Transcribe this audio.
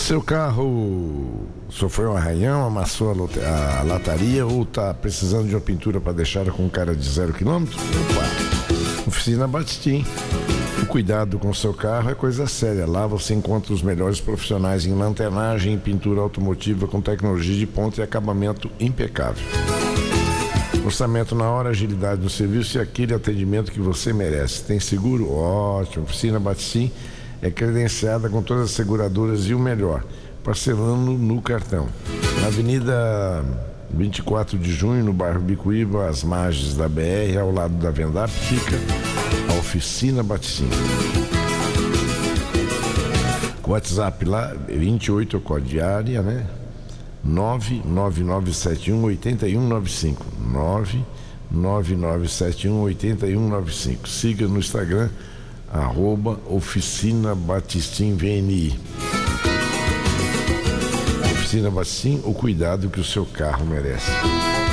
Seu carro sofreu um arranhão, amassou a lataria ou está precisando de uma pintura para deixar com cara de 0 km? Opa! Oficina Batistim. O cuidado com o seu carro é coisa séria. Lá você encontra os melhores profissionais em lanternagem e pintura automotiva com tecnologia de ponta e acabamento impecável. Orçamento na hora, agilidade no serviço e aquele atendimento que você merece. Tem seguro? Ótimo. Oficina Batistim é credenciada com todas as seguradoras e o melhor, parcelando no cartão. Na Avenida 24 de Junho, no bairro Bicuíba, às margens da BR, ao lado da Vendap, fica a Oficina Batistim. O WhatsApp lá, 28 é o código de área, né? 99971-8195. 99971-8195. Siga no Instagram, @Oficina Batistim VNI. Oficina Batistim, o cuidado que o seu carro merece.